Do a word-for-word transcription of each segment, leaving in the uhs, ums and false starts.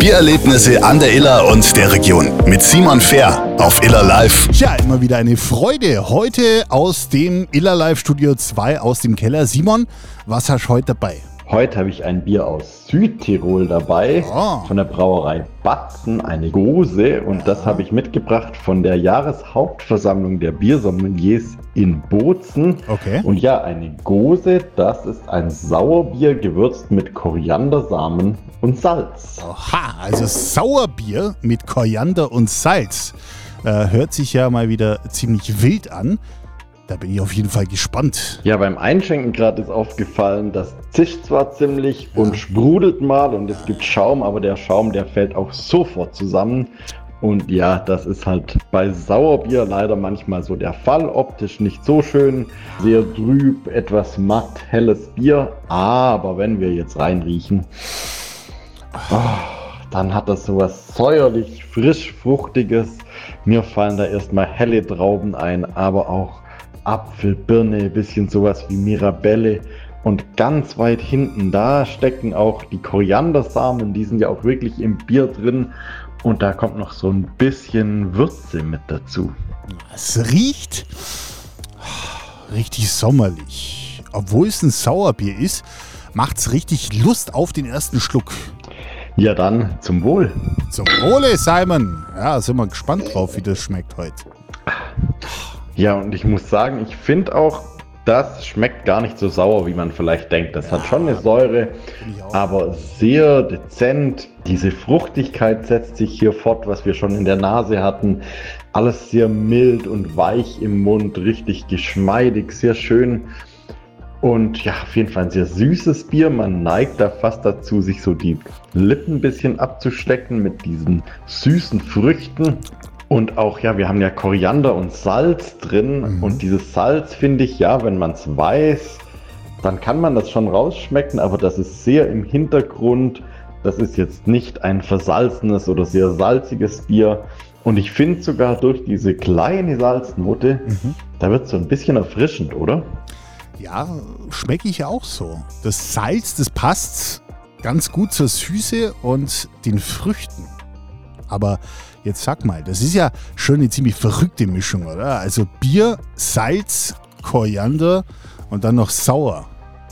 Biererlebnisse an der Iller und der Region mit Simon Fehr auf Iller Live. Ja, immer wieder eine Freude. Heute aus dem Iller Live Studio zwei aus dem Keller. Simon, was hast du heute dabei? Heute habe ich ein Bier aus Südtirol dabei, Oh. von der Brauerei Batzen, eine Gose. Und das habe ich mitgebracht von der Jahreshauptversammlung der Biersommeliers in Bozen. Okay. Und ja, eine Gose, das ist ein Sauerbier gewürzt mit Koriandersamen und Salz. Aha, also Sauerbier mit Koriander und Salz. Äh, hört sich ja mal wieder ziemlich wild an. Da bin ich auf jeden Fall gespannt. Ja, beim Einschenken gerade ist aufgefallen, das zischt zwar ziemlich und sprudelt mal und es gibt Schaum, aber der Schaum, der fällt auch sofort zusammen. Und ja, das ist halt bei Sauerbier leider manchmal so der Fall. Optisch nicht so schön, sehr trüb, etwas matt, helles Bier. Aber wenn wir jetzt reinriechen, oh, dann hat das sowas säuerlich, frisch, fruchtiges. Mir fallen da erstmal helle Trauben ein, aber auch Apfel, Birne, bisschen sowas wie Mirabelle. Und ganz weit hinten, da stecken auch die Koriandersamen, die sind ja auch wirklich im Bier drin. Und da kommt noch so ein bisschen Würze mit dazu. Es riecht richtig sommerlich. Obwohl es ein Sauerbier ist, macht es richtig Lust auf den ersten Schluck. Ja, dann zum Wohl. Zum Wohle, Simon. Ja, sind wir gespannt drauf, wie das schmeckt heute. Ja, und ich muss sagen, ich finde auch, das schmeckt gar nicht so sauer, wie man vielleicht denkt. Das hat schon eine Säure, aber sehr dezent. Diese Fruchtigkeit setzt sich hier fort, was wir schon in der Nase hatten. Alles sehr mild und weich im Mund, richtig geschmeidig, sehr schön. Und ja, auf jeden Fall ein sehr süßes Bier. Man neigt da fast dazu, sich so die Lippen ein bisschen abzustecken mit diesen süßen Früchten. Und auch, ja, wir haben ja Koriander und Salz drin. Mhm. Und dieses Salz finde ich, ja, wenn man es weiß, dann kann man das schon rausschmecken. Aber das ist sehr im Hintergrund. Das ist jetzt nicht ein versalzenes oder sehr salziges Bier. Und ich finde sogar durch diese kleine Salznote, mhm. da wird es so ein bisschen erfrischend, oder? Ja, schmecke ich auch so. Das Salz, das passt ganz gut zur Süße und den Früchten. Aber jetzt sag mal, das ist ja schon eine ziemlich verrückte Mischung, oder? Also Bier, Salz, Koriander und dann noch sauer.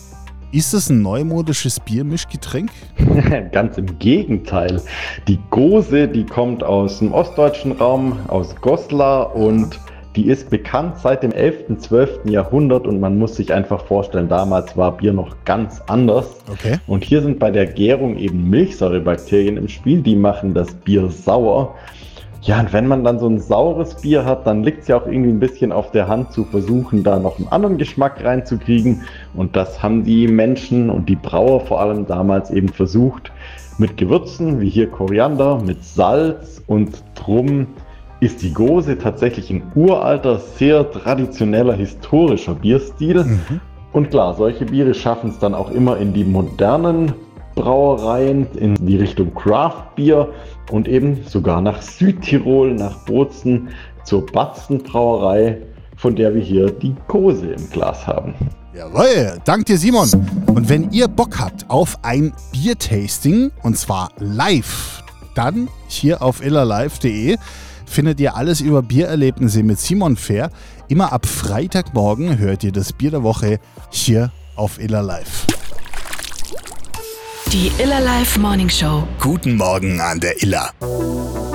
Ist das ein neumodisches Biermischgetränk? Ganz im Gegenteil. Die Gose, die kommt aus dem ostdeutschen Raum, aus Goslar, und die ist bekannt seit dem elften, zwölften Jahrhundert, und man muss sich einfach vorstellen, damals war Bier noch ganz anders. Okay. Und hier sind bei der Gärung eben Milchsäurebakterien im Spiel, die machen das Bier sauer. Ja, und wenn man dann so ein saures Bier hat, dann liegt es ja auch irgendwie ein bisschen auf der Hand zu versuchen, da noch einen anderen Geschmack reinzukriegen. Und das haben die Menschen und die Brauer vor allem damals eben versucht mit Gewürzen, wie hier Koriander, mit Salz, und drum ist die Gose tatsächlich ein uralter, sehr traditioneller, historischer Bierstil. Mhm. Und klar, solche Biere schaffen es dann auch immer in die modernen Brauereien, in die Richtung Craft Beer und eben sogar nach Südtirol, nach Bozen, zur Batzen Brauerei, von der wir hier die Gose im Glas haben. Jawohl, dank dir, Simon. Und wenn ihr Bock habt auf ein Biertasting, und zwar live, dann hier auf illerlive punkt de findet ihr alles über Biererlebnisse mit Simon Fehr. Immer ab Freitagmorgen hört ihr das Bier der Woche hier auf Iller Live. Die Iller Live Morning Show. Guten Morgen an der Iller.